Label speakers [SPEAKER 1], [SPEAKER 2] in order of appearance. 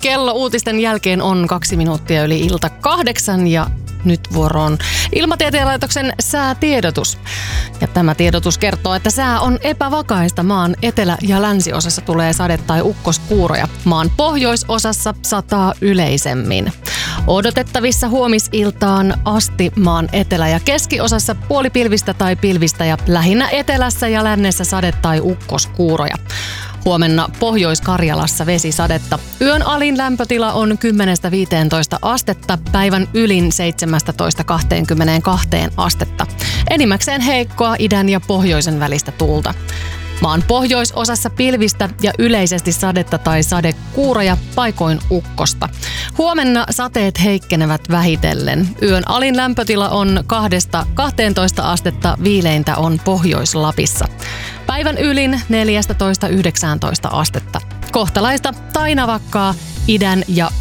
[SPEAKER 1] Kello uutisten jälkeen on 2 minuuttia yli 7:08 ja nyt vuoroon Ilmatieteen laitoksen säätiedotus. Ja tämä tiedotus kertoo, että sää on epävakaista. Maan etelä- ja länsiosassa tulee sade- tai ukkoskuuroja. Maan pohjoisosassa sataa yleisemmin. Odotettavissa huomisiltaan asti maan etelä- ja keskiosassa puolipilvistä tai pilvistä ja lähinnä etelässä ja lännessä sade- tai ukkoskuuroja. Huomenna Pohjois-Karjalassa vesisadetta. Yön alin lämpötila on 10-15 astetta, päivän ylin 17-22 astetta. Enimmäkseen heikkoa idän ja pohjoisen välistä tuulta. Maan pohjoisosassa pilvistä ja yleisesti sadetta tai sadekuuroja, paikoin ukkosta. Huomenna sateet heikkenevät vähitellen. Yön alin lämpötila on 2-12 astetta, viileintä on Pohjois-Lapissa. Päivän ylin 14-19 astetta. Kohtalaista tai navakkaa idän ja